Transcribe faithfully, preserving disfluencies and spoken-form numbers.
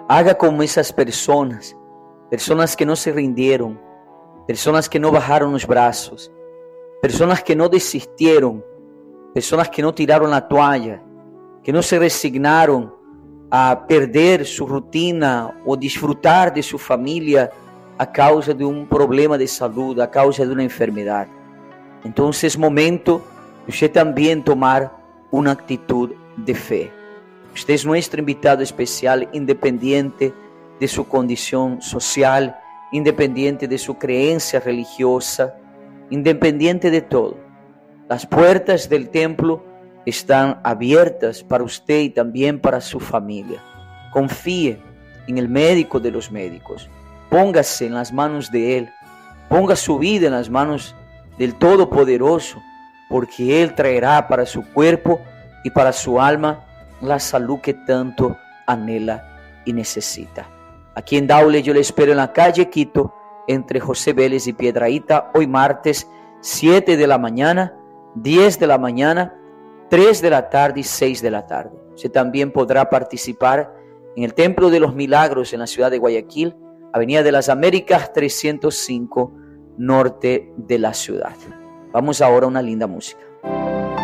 haga como esas personas, personas que no se rindieron, personas que no bajaron los brazos, personas que no desistieron, personas que no tiraron la toalla, que no se resignaron a perder su rutina o disfrutar de su familia a causa de un problema de salud, a causa de una enfermedad. Entonces es momento de usted también tomar una actitud de fe. Usted es nuestro invitado especial, independiente de su condición social, independiente de su creencia religiosa, independiente de todo. Las puertas del templo están abiertas para usted y también para su familia. Confíe en el médico de los médicos. Póngase en las manos de Él. Ponga su vida en las manos del Todopoderoso, porque Él traerá para su cuerpo y para su alma la salud que tanto anhela y necesita. Aquí en Daule yo le espero en la calle Quito, entre José Vélez y Piedrahíta, hoy martes, siete de la mañana, diez de la mañana, tres de la tarde y seis de la tarde. Usted también podrá participar en el Templo de los Milagros en la ciudad de Guayaquil, Avenida de las Américas trescientos cinco, norte de la ciudad. Vamos ahora a una linda música.